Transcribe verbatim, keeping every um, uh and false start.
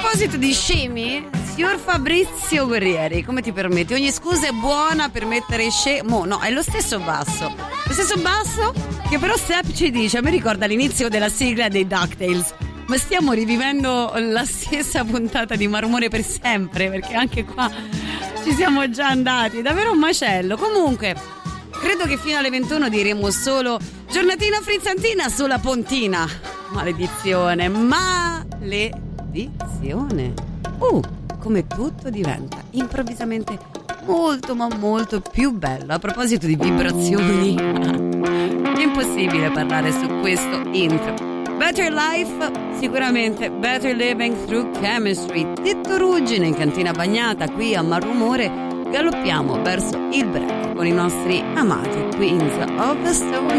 proposito di scemi, signor Fabrizio Guerrieri, come ti permetti? Ogni scusa è buona per mettere scemo. No, è lo stesso basso. Lo stesso basso che però Sepp ci dice, a me ricorda l'inizio della sigla dei DuckTales. Ma stiamo rivivendo la stessa puntata di Marumore per sempre, perché anche qua ci siamo già andati, davvero un macello. Comunque, credo che fino alle ventuno diremo solo giornatina frizzantina sulla Pontina. Maledizione, maledizione. Uh, come tutto diventa improvvisamente molto ma molto più bello. A proposito di vibrazioni, è impossibile parlare su questo intro. Better Life, sicuramente Better Living Through Chemistry. Tetto Ruggine in cantina bagnata qui a Marumore. Galoppiamo verso il break con i nostri amati Queens of the Stone